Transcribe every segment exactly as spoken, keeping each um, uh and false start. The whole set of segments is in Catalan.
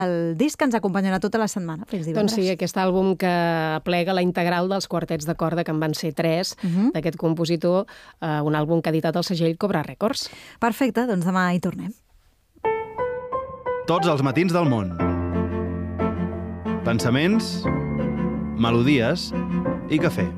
el disc que ens acompanyarà tota la setmana, fins divendres. Doncs sí, aquest àlbum que aplega la integral dels quartets de corda, que en van ser tres, uh -huh. d'aquest compositor, uh, un àlbum que ha editat el segell Cobra Records. Perfecte, doncs demà hi tornem. Tots els matins del món. Pensaments, melodies i cafè.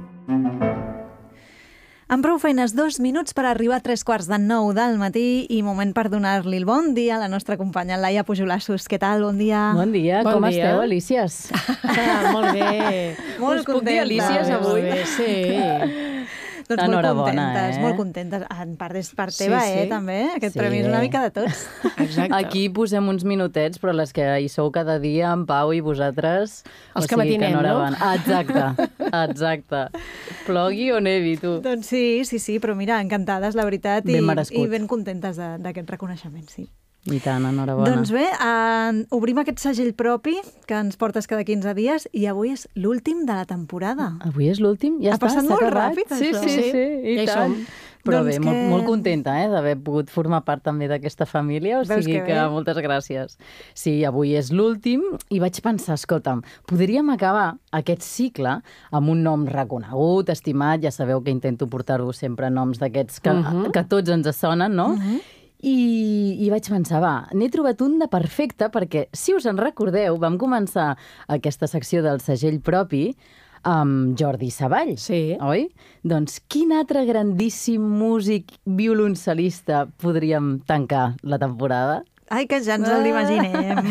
Amb prou feines, dos minuts per arribar a tres quarts de nou del matí i moment per donar-li el bon dia a la nostra companya Laia Pujolassos. Què tal? Bon dia. Bon dia, bon com dia. esteu, Alícies? Ah, molt bé. Molt Us puc dir Alícies avui? Bé, sí. Doncs molt Enhorabona, contentes, eh? molt contentes. En part és part teva, Sí, sí. eh, també. Aquest Sí. premi és una mica de tots. Exacte. Aquí posem uns minutets, però les que hi sou cada dia, en Pau i vosaltres... Els que matinem, no? enhorabona. Exacte, exacte. Plogui o nevi, tu. Doncs sí, sí, sí, però mira, encantades, la veritat, i, Ben merescut. i ben contentes de- d'aquest reconeixement, sí. I tant, enhorabona. Doncs bé, eh, obrim aquest segell propi que ens portes cada quinze dies i avui és l'últim de la temporada. Avui és l'últim? Ja Ha està, passat s'ha molt acabat. ràpid, sí, això. Sí, sí, sí, i Ja hi tant. som. Però Doncs bé, que- molt, molt contenta eh, d'haver pogut formar part també d'aquesta família, o Veus sigui que que, bé. moltes gràcies. Sí, avui és l'últim i vaig pensar, escolta'm, podríem acabar aquest cicle amb un nom reconegut, estimat, ja sabeu que intento portar-vos sempre noms d'aquests que, uh -huh. que tots ens sonen, no? Uh -huh. I, I vaig pensar, va, n'he trobat un de perfecte perquè, si us en recordeu, vam començar aquesta secció del segell propi amb Jordi Savall, Sí. oi? Doncs quin altre grandíssim músic violoncel·lista podríem tancar la temporada? Ai, que ja ens l'imaginem.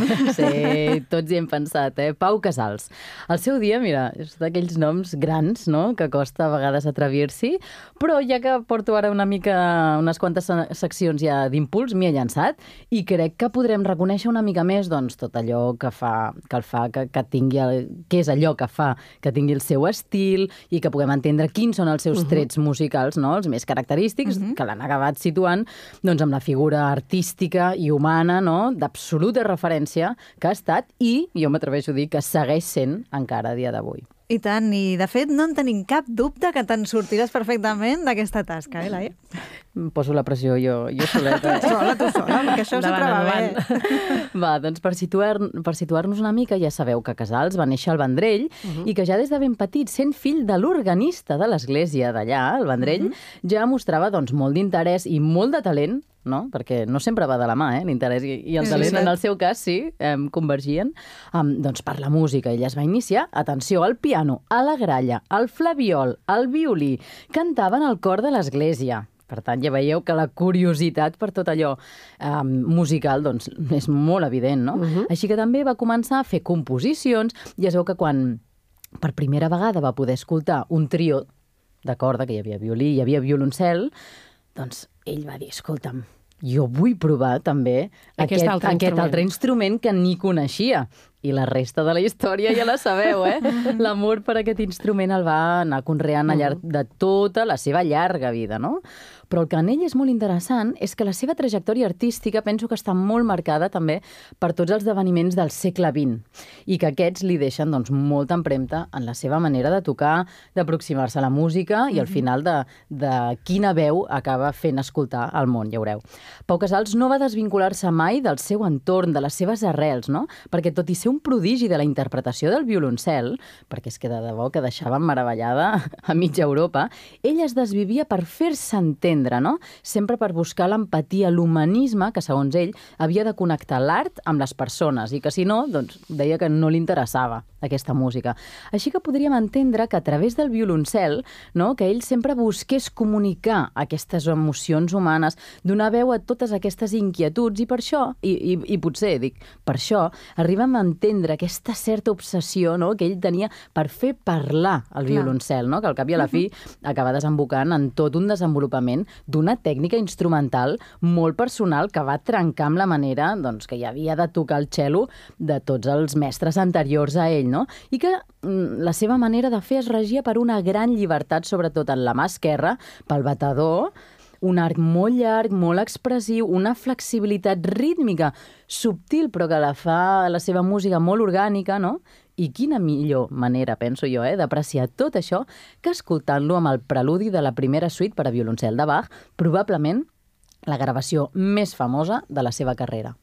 Sí, tots hi hem pensat, eh? Pau Casals. Al seu dia, mira, és d'aquells noms grans, no?, que costa a vegades atrevir-s'hi, però ja que porto ara una mica, unes quantes se- seccions ja d'impuls, m'hi he llançat i crec que podrem reconèixer una mica més, doncs, tot allò que fa, que el fa, que, que tingui el, què és allò que fa que tingui el seu estil i que puguem entendre quins són els seus uh -huh. trets musicals, no?, els més característics, uh -huh. que l'han acabat situant, doncs, amb la figura artística i humana, no?, d'absoluta referència que ha estat i, jo m'atreveixo a dir, que segueix sent encara a dia d'avui. I tant, i de fet no en tenim cap dubte que te'n sortiràs perfectament d'aquesta tasca, eh, Laia? Em poso la pressió jo, jo soleta. Sola, tu sola, perquè això sempre va bé. Va, doncs per situar, per situar-nos una mica, ja sabeu que Casals va néixer al Vendrell uh -huh. i que ja des de ben petit, sent fill de l'organista de l'església d'allà, al Vendrell, uh -huh. ja mostrava doncs, molt d'interès i molt de talent, no? Perquè no sempre va de la mà, eh? L'interès i, i el Sí, talent, sí. en el seu cas, sí, eh, convergien, um, doncs per la música. Ella es va iniciar, atenció, al piano, a la gralla, al flabiol, al violí, cantava en el cor de l'església. Per tant, ja veieu que la curiositat per tot allò um, musical doncs, és molt evident, no? Uh-huh. Així que també va començar a fer composicions i es veu que quan per primera vegada va poder escoltar un trio de corda, que hi havia violí, hi havia violoncel, doncs ell va dir, escolta'm, jo vull provar també Aquest aquest, altre aquest instrument. altre instrument que ni coneixia. I la resta de la història ja la sabeu, eh? L'amor per aquest instrument el va anar conreant al llarg de tota la seva llarga vida, no? Però el que en ell és molt interessant és que la seva trajectòria artística penso que està molt marcada també per tots els esdeveniments del segle vint i que aquests li deixen doncs, molta empremta en la seva manera de tocar, d'aproximar-se a la música i al final de, de quina veu acaba fent escoltar al món, ja veureu. Pau Casals no va desvincular-se mai del seu entorn, de les seves arrels, no? Perquè tot i ser un prodigi de la interpretació del violoncel, perquè és que de debò que deixava meravellada a mitja Europa, ell es desvivia per fer-se entendre, no? Sempre per buscar l'empatia, l'humanisme, que segons ell havia de connectar l'art amb les persones i que si no, doncs deia que no li interessava aquesta música. Així que podríem entendre que a través del violoncel, no?, que ell sempre busqués comunicar aquestes emocions humanes, donar veu a totes aquestes inquietuds i per això, i, i, i potser, dic, per això, arribem a entendre aquesta certa obsessió, no?, que ell tenia per fer parlar el violoncel, no?, que al cap i a la fi acaba desembocant en tot un desenvolupament d'una tècnica instrumental molt personal que va trencar amb la manera doncs, que hi havia de tocar el cello de tots els mestres anteriors a ell, no? I que mm, la seva manera de fer es regia per una gran llibertat, sobretot en la mà esquerra, pel batedor, un arc molt llarg, molt expressiu, una flexibilitat rítmica subtil, però que la fa la seva música molt orgànica, no? I quina millor manera, penso jo, eh, d'apreciar tot això que escoltant-lo amb el preludi de la primera suite per a violoncel de Bach, probablement la gravació més famosa de la seva carrera.